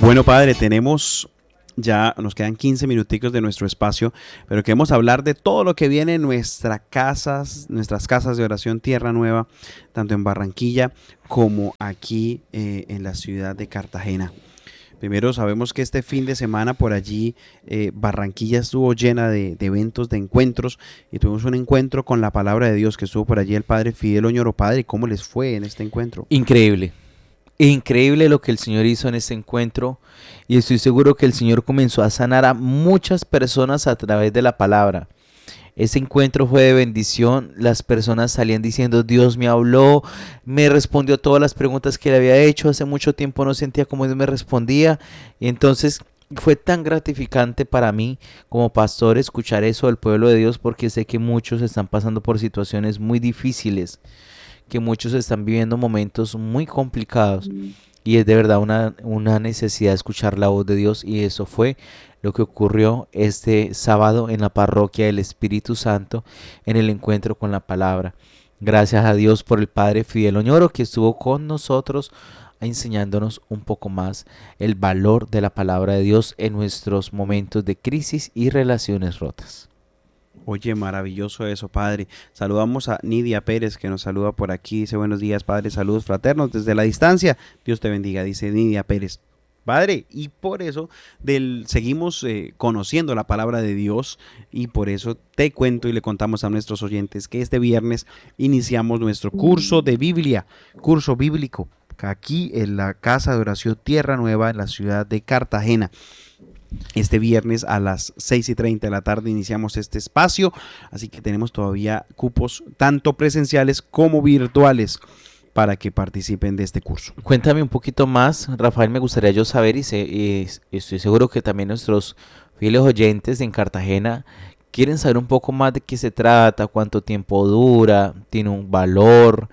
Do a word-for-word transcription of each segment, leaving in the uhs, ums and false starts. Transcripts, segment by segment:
Bueno, Padre, tenemos ya, nos quedan quince minuticos de nuestro espacio, pero queremos hablar de todo lo que viene en nuestras casas, nuestras casas de oración Tierra Nueva, tanto en Barranquilla como aquí eh, en la ciudad de Cartagena. Primero, sabemos que este fin de semana por allí eh, Barranquilla estuvo llena de, de eventos, de encuentros, y tuvimos un encuentro con la palabra de Dios que estuvo por allí el Padre Fidel Oñoro. Padre, ¿cómo les fue en este encuentro? Increíble, increíble lo que el Señor hizo en este encuentro y estoy seguro que el Señor comenzó a sanar a muchas personas a través de la palabra. Ese encuentro fue de bendición, las personas salían diciendo: Dios me habló, me respondió todas las preguntas que le había hecho, hace mucho tiempo no sentía como Dios me respondía, y entonces fue tan gratificante para mí como pastor escuchar eso del pueblo de Dios, porque sé que muchos están pasando por situaciones muy difíciles, que muchos están viviendo momentos muy complicados y es de verdad una, una necesidad de escuchar la voz de Dios, y eso fue lo que ocurrió este sábado en la parroquia del Espíritu Santo en el encuentro con la palabra. Gracias a Dios por el Padre Fidel Oñoro, que estuvo con nosotros enseñándonos un poco más el valor de la palabra de Dios en nuestros momentos de crisis y relaciones rotas. Oye, maravilloso eso, Padre. Saludamos a Nidia Pérez, que nos saluda por aquí. Dice: buenos días, Padre, saludos fraternos desde la distancia. Dios te bendiga, dice Nidia Pérez. Padre, y por eso del, seguimos eh, conociendo la palabra de Dios, y por eso te cuento y le contamos a nuestros oyentes que este viernes iniciamos nuestro curso de Biblia, curso bíblico, aquí en la Casa de Oración Tierra Nueva, en la ciudad de Cartagena. Este viernes a las seis y treinta de la tarde iniciamos este espacio, así que tenemos todavía cupos tanto presenciales como virtuales para que participen de este curso. Cuéntame un poquito más, Rafael, me gustaría yo saber, y, sé, y estoy seguro que también nuestros fieles oyentes en Cartagena quieren saber un poco más de qué se trata, cuánto tiempo dura, tiene un valor,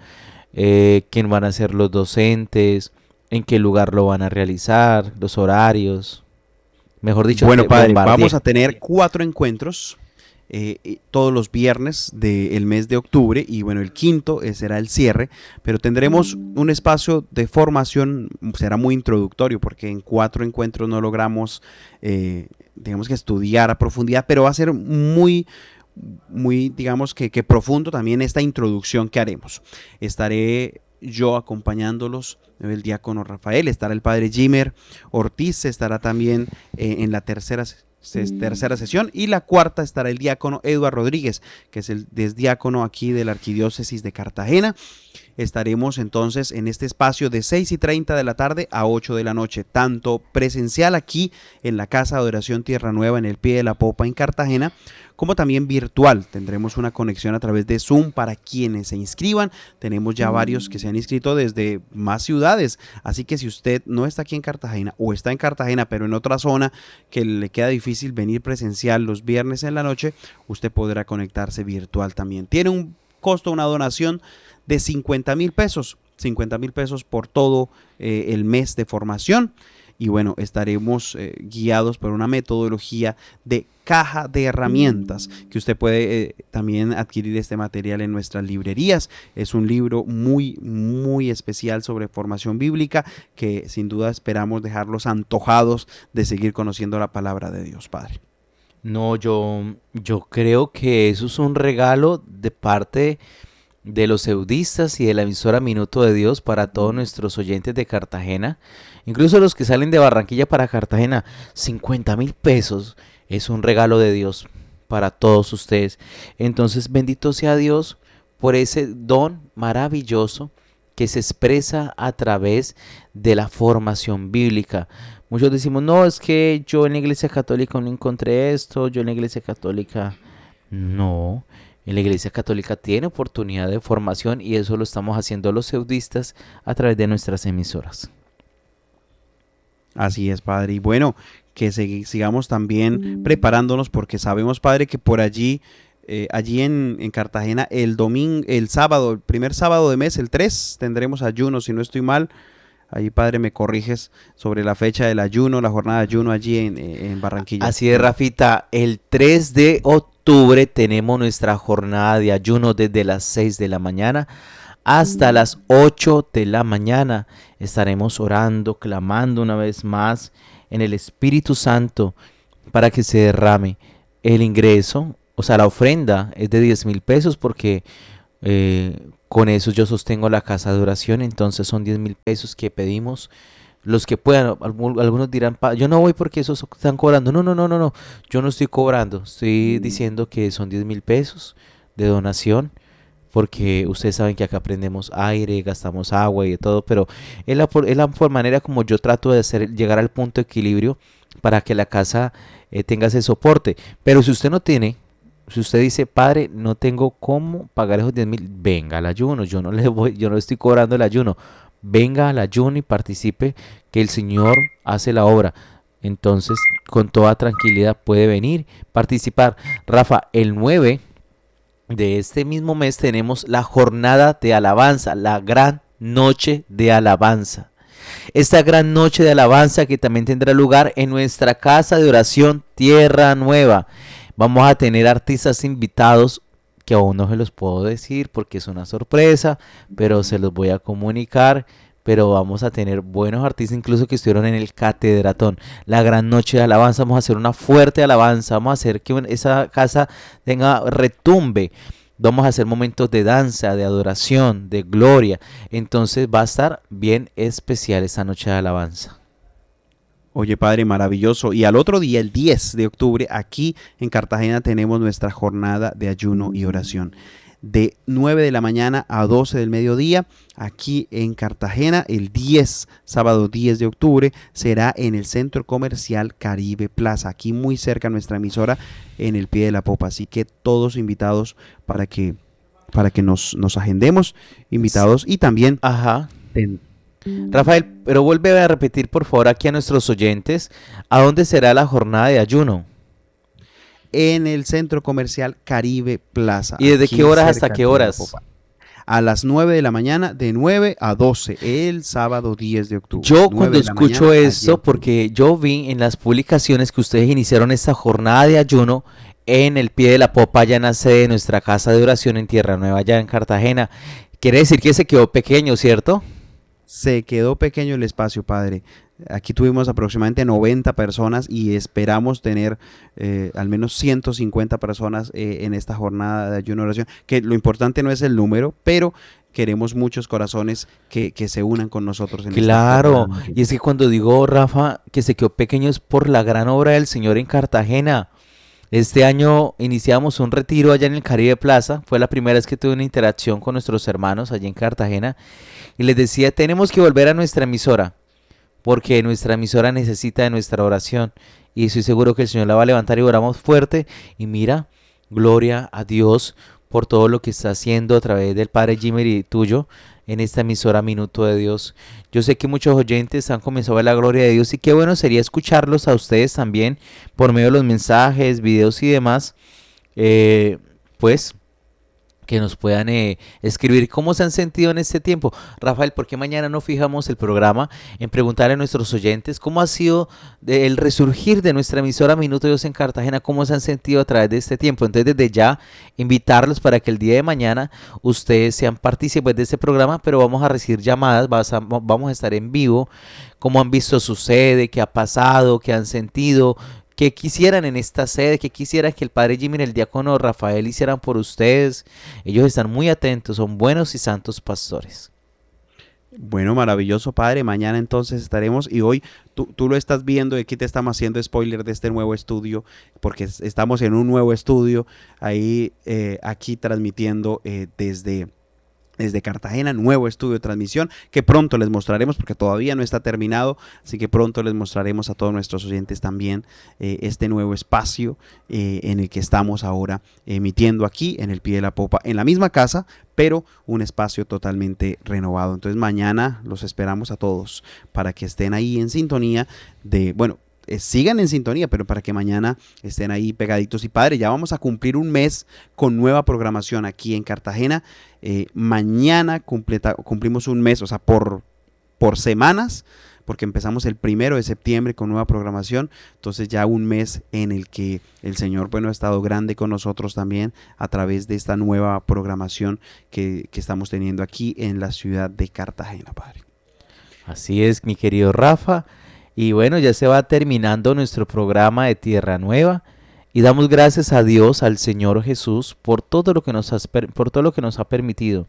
eh, quién van a ser los docentes, en qué lugar lo van a realizar, los horarios. Mejor dicho, Bueno, que Padre, bombardee. vamos a tener cuatro encuentros eh, todos los viernes del mes de octubre, y bueno, el quinto eh, será el cierre, pero tendremos un espacio de formación, será muy introductorio porque en cuatro encuentros no logramos, eh, digamos que estudiar a profundidad, pero va a ser muy muy, digamos que, que profundo también esta introducción que haremos. Estaré yo acompañándolos, el diácono Rafael, estará el padre Jimer Ortiz, estará también eh, en la tercera tercera sesión, y la cuarta estará el diácono Eduardo Rodríguez, que es el desdiácono aquí de la Arquidiócesis de Cartagena. Estaremos entonces en este espacio de seis y treinta de la tarde a ocho de la noche, tanto presencial aquí en la Casa de Oración Tierra Nueva en el Pie de la Popa en Cartagena, como también virtual. Tendremos una conexión a través de Zoom para quienes se inscriban. Tenemos ya varios que se han inscrito desde más ciudades, así que si usted no está aquí en Cartagena o está en Cartagena pero en otra zona que le queda difícil venir presencial los viernes en la noche, usted podrá conectarse virtual también. Tiene un costo, una donación de cincuenta mil pesos, cincuenta mil pesos por todo eh, el mes de formación. Y bueno, estaremos eh, guiados por una metodología de caja de herramientas, que usted puede eh, también adquirir este material en nuestras librerías. Es un libro muy, muy especial sobre formación bíblica, que sin duda esperamos dejarlos antojados de seguir conociendo la palabra de Dios, Padre. No, yo, yo creo que eso es un regalo de parte de los eudistas y de la emisora Minuto de Dios para todos nuestros oyentes de Cartagena, incluso los que salen de Barranquilla para Cartagena. Cincuenta mil pesos es un regalo de Dios para todos ustedes. Entonces, bendito sea Dios por ese don maravilloso que se expresa a través de la formación bíblica. Muchos decimos: no, es que yo en la Iglesia Católica no encontré esto, yo en la Iglesia Católica no. En la Iglesia Católica tiene oportunidad de formación, y eso lo estamos haciendo los eudistas a través de nuestras emisoras. Así es, Padre. Y bueno, que sig- sigamos también preparándonos, porque sabemos, Padre, que por allí, eh, allí en, en Cartagena, el domingo, el sábado, el primer sábado de mes, el tres, tendremos ayuno, si no estoy mal. Ahí, Padre, me corriges sobre la fecha del ayuno, la jornada de ayuno allí en, en Barranquilla. Así es, Rafita, el tres de octubre tenemos nuestra jornada de ayuno desde las seis de la mañana hasta las ocho de la mañana. Estaremos orando, clamando una vez más en el Espíritu Santo para que se derrame el ingreso. O sea, la ofrenda es de diez mil pesos porque eh, con eso yo sostengo la casa de oración. Entonces son diez mil pesos que pedimos. Los que puedan, algunos dirán, yo no voy porque esos están cobrando. No, no, no, no, no. Yo no estoy cobrando. Estoy diciendo que son diez mil pesos de donación. Porque ustedes saben que acá prendemos aire, gastamos agua y de todo. Pero es la, es la manera como yo trato de hacer, llegar al punto de equilibrio para que la casa eh, tenga ese soporte. Pero si usted no tiene, si usted dice, padre, no tengo cómo pagar esos diez mil, venga al ayuno. Yo no le voy, yo no estoy cobrando el ayuno. Venga al ayuno y participe, que el Señor hace la obra. Entonces, con toda tranquilidad puede venir, participar. Rafa, el nueve de este mismo mes tenemos la jornada de alabanza, la gran noche de alabanza. Esta gran noche de alabanza que también tendrá lugar en nuestra casa de oración Tierra Nueva. Vamos a tener artistas invitados que aún no se los puedo decir porque es una sorpresa, pero se los voy a comunicar. Pero vamos a tener buenos artistas incluso que estuvieron en el Catedratón. La gran noche de alabanza, vamos a hacer una fuerte alabanza, vamos a hacer que esa casa tenga retumbe. Vamos a hacer momentos de danza, de adoración, de gloria. Entonces va a estar bien especial esta noche de alabanza. Oye, padre, maravilloso. Y al otro día, el diez de octubre, aquí en Cartagena tenemos nuestra jornada de ayuno y oración. De nueve de la mañana a doce del mediodía, aquí en Cartagena, el diez, sábado diez de octubre, será en el Centro Comercial Caribe Plaza, aquí muy cerca a nuestra emisora, en el Pie de la Popa. Así que todos invitados para que, para que nos, nos agendemos, invitados y también... Ajá. En, Rafael, pero vuelve a repetir por favor aquí a nuestros oyentes, ¿a dónde será la jornada de ayuno? En el Centro Comercial Caribe Plaza. ¿Y desde qué horas hasta qué horas? A las nueve de la mañana, de nueve a doce, el sábado diez de octubre. Yo cuando escucho esto, porque yo vi en las publicaciones que ustedes iniciaron esta jornada de ayuno en el Pie de la Popa, allá en la sede de nuestra casa de oración en Tierra Nueva, allá en Cartagena. Quiere decir que se quedó pequeño, ¿cierto? Se quedó pequeño el espacio, padre. Aquí tuvimos aproximadamente noventa personas y esperamos tener eh, al menos ciento cincuenta personas eh, en esta jornada de ayuno y oración, que lo importante no es el número, pero queremos muchos corazones que, que se unan con nosotros. En claro, esta y es que cuando digo, Rafa, que se quedó pequeño es por la gran obra del Señor en Cartagena. Este año iniciamos un retiro allá en el Caribe Plaza. Fue la primera vez que tuve una interacción con nuestros hermanos allá en Cartagena. Y les decía, tenemos que volver a nuestra emisora, porque nuestra emisora necesita de nuestra oración. Y estoy seguro que el Señor la va a levantar y oramos fuerte. Y mira, gloria a Dios por todo lo que está haciendo a través del Padre Jimmer y tuyo en esta emisora Minuto de Dios. Yo sé que muchos oyentes han comenzado a ver la gloria de Dios y qué bueno sería escucharlos a ustedes también por medio de los mensajes, videos y demás. Eh, pues... que nos puedan eh, escribir cómo se han sentido en este tiempo. Rafael, ¿por qué mañana no fijamos el programa en preguntarle a nuestros oyentes cómo ha sido de, el resurgir de nuestra emisora Minuto de Dios en Cartagena, cómo se han sentido a través de este tiempo? Entonces, desde ya, invitarlos para que el día de mañana ustedes sean partícipes de este programa, pero vamos a recibir llamadas, vas a, vamos a estar en vivo, cómo han visto su sede, qué ha pasado, qué han sentido, que quisieran en esta sede, que quisieran que el Padre Jimmy y el diácono Rafael hicieran por ustedes. Ellos están muy atentos, son buenos y santos pastores. Bueno, maravilloso, padre. Mañana entonces estaremos y hoy tú, tú lo estás viendo y aquí te estamos haciendo spoiler de este nuevo estudio porque estamos en un nuevo estudio ahí, eh, aquí transmitiendo eh, desde... desde Cartagena, nuevo estudio de transmisión que pronto les mostraremos porque todavía no está terminado, así que pronto les mostraremos a todos nuestros oyentes también eh, este nuevo espacio eh, en el que estamos ahora emitiendo aquí en el Pie de la Popa, en la misma casa, pero un espacio totalmente renovado. Entonces mañana los esperamos a todos para que estén ahí en sintonía de, bueno, Eh, sigan en sintonía, pero para que mañana estén ahí pegaditos. Y padre, ya vamos a cumplir un mes con nueva programación aquí en Cartagena. Eh, mañana completa, cumplimos un mes, o sea, por, por semanas, porque empezamos el primero de septiembre con nueva programación, entonces ya un mes en el que el Señor, bueno, ha estado grande con nosotros también a través de esta nueva programación que, que estamos teniendo aquí en la ciudad de Cartagena, Padre. Así es, mi querido Rafa. Y bueno, ya se va terminando nuestro programa de Tierra Nueva. Y damos gracias a Dios, al Señor Jesús, por todo lo que nos has, por todo lo que nos ha permitido.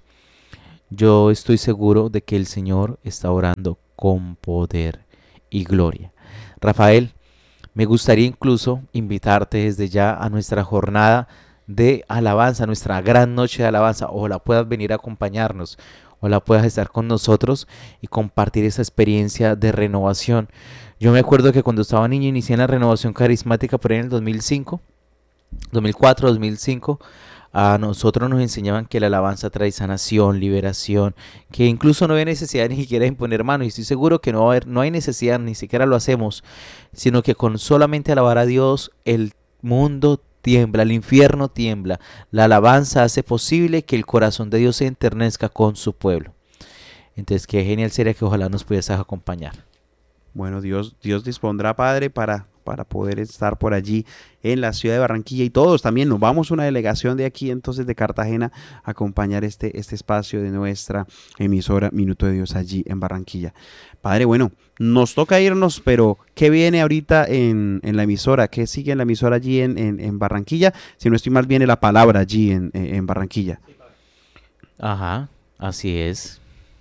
Yo estoy seguro de que el Señor está orando con poder y gloria. Rafael, me gustaría incluso invitarte desde ya a nuestra jornada de alabanza, nuestra gran noche de alabanza. Ojalá puedas venir a acompañarnos, ojalá puedas estar con nosotros y compartir esa experiencia de renovación. Yo me acuerdo que cuando estaba niño inicié en la renovación carismática por ahí en el dos mil cinco, dos mil cuatro, dos mil cinco. A nosotros nos enseñaban que la alabanza trae sanación, liberación, que incluso no hay necesidad ni siquiera de imponer manos, y estoy seguro que no, va a haber, no hay necesidad, ni siquiera lo hacemos, sino que con solamente alabar a Dios el mundo tiembla, el infierno tiembla. La alabanza hace posible que el corazón de Dios se enternezca con su pueblo. Entonces qué genial sería que ojalá nos pudieras acompañar. Bueno, Dios, Dios dispondrá, Padre, para, para poder estar por allí en la ciudad de Barranquilla, y todos también nos vamos una delegación de aquí entonces de Cartagena a acompañar este, este espacio de nuestra emisora Minuto de Dios allí en Barranquilla. Padre, bueno, nos toca irnos, pero ¿qué viene ahorita en, en la emisora? ¿Qué sigue en la emisora allí en, en, en Barranquilla? Si no estoy mal, viene la palabra allí en, en Barranquilla. Ajá, así es.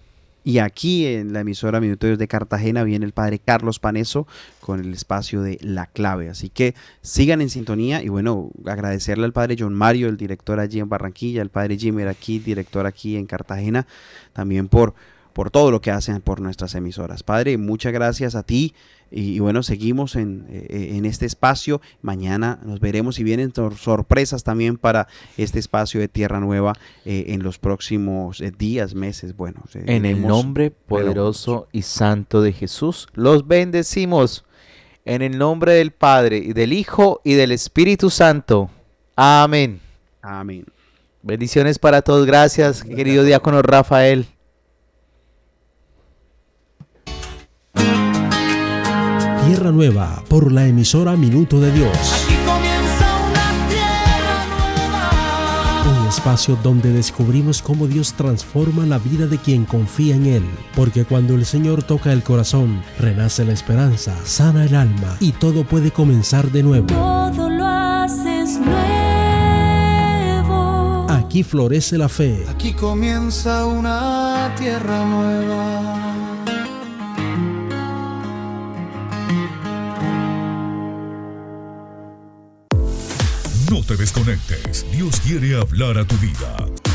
Y aquí en la emisora Minuto de Dios de Cartagena viene el padre Carlos Paneso con el espacio de La Clave. Así que sigan en sintonía y bueno, agradecerle al padre John Mario, el director allí en Barranquilla, al padre Jimmy aquí, director aquí en Cartagena, también por, por todo lo que hacen por nuestras emisoras. Padre, muchas gracias a ti. Y, y bueno, seguimos en, en este espacio. Mañana nos veremos y vienen sorpresas también para este espacio de Tierra Nueva eh, en los próximos eh, días, meses. Bueno, eh, en el nombre poderoso y santo de Jesús, los bendecimos. En el nombre del Padre, y del Hijo, y del Espíritu Santo. Amén. Amén. Bendiciones para todos. Gracias, Gracias. Querido diácono Rafael. Tierra Nueva, por la emisora Minuto de Dios. Aquí comienza una tierra nueva. Un espacio donde descubrimos cómo Dios transforma la vida de quien confía en Él. Porque cuando el Señor toca el corazón, renace la esperanza, sana el alma y todo puede comenzar de nuevo. Todo lo haces nuevo. Aquí florece la fe. Aquí comienza una tierra nueva. No te desconectes, Dios quiere hablar a tu vida.